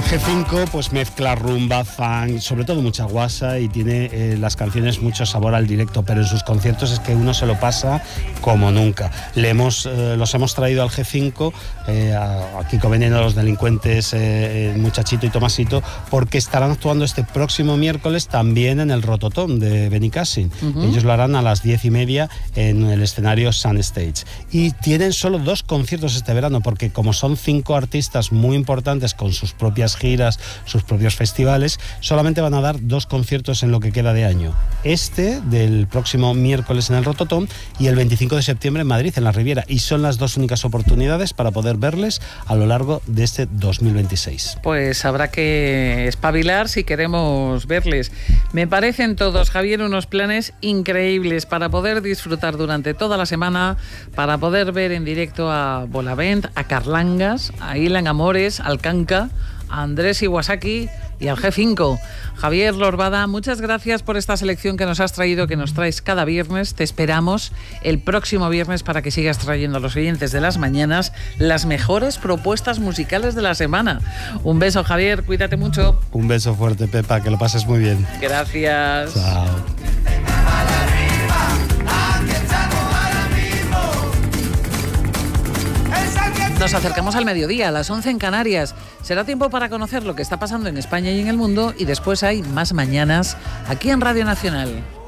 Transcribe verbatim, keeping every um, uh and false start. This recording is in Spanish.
G cinco pues mezcla rumba, funk, sobre todo mucha guasa y tiene eh, las canciones mucho sabor al directo, pero en sus conciertos es que uno se lo pasa como nunca. Le hemos, eh, los hemos traído al G cinco, eh, a, a Kiko Veneno, los delincuentes, eh, Muchachito y Tomasito, porque estarán actuando este próximo miércoles también en el Rototom de Benicàssim. Uh-huh. Ellos lo harán a las diez y media en el escenario Sun Stage. Y tienen solo dos conciertos este verano, porque como son cinco artistas muy importantes con sus propias giras, sus propios festivales, solamente van a dar dos conciertos en lo que queda de año. Este del próximo miércoles en el Rototom y el veinticinco de septiembre en Madrid, en la Riviera. Y son las dos únicas oportunidades para poder verles a lo largo de este dos mil veintiséis. Pues habrá que espabilar si queremos verles. Me parecen todos, Javier, unos planes increíbles para poder disfrutar durante toda la semana, para poder ver en directo a Bolavent, a Carlangas, a Ilan Amores, al Canca, a Andrés Iwasaki y al G cinco. Javier Lorbada, muchas gracias por esta selección que nos has traído, que nos traes cada viernes. Te esperamos el próximo viernes para que sigas trayendo a los oyentes de las mañanas las mejores propuestas musicales de la semana. Un beso, Javier, cuídate mucho. Un beso fuerte, Pepa, que lo pases muy bien. Gracias. Chao. Nos acercamos al mediodía, a las once en Canarias. Será tiempo para conocer lo que está pasando en España y en el mundo, y después hay más mañanas aquí en Radio Nacional.